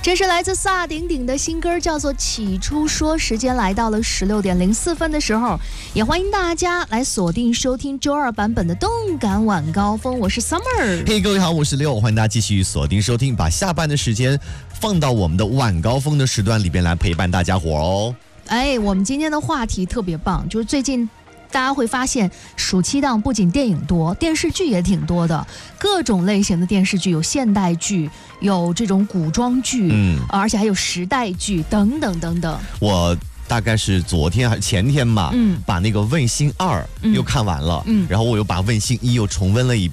这是来自萨顶顶的新歌，叫做《起初说》。时间来到了16:04的时候，也欢迎大家来锁定收听周二版本的动感晚高峰。我是 Summer。 嘿，各位好，我是六，欢迎大家继续锁定收听，把下班的时间放到我们的晚高峰的时段里边来陪伴大家伙哦。 我们今天的话题特别棒，就是最近大家会发现暑期档不仅电影多，电视剧也挺多的，各种类型的电视剧，有现代剧，有这种古装剧，而且还有时代剧等等等等。 我大概是昨天还是前天吧，把那个《问心2》又看完了，然后我又把《问心1》又重温了一遍。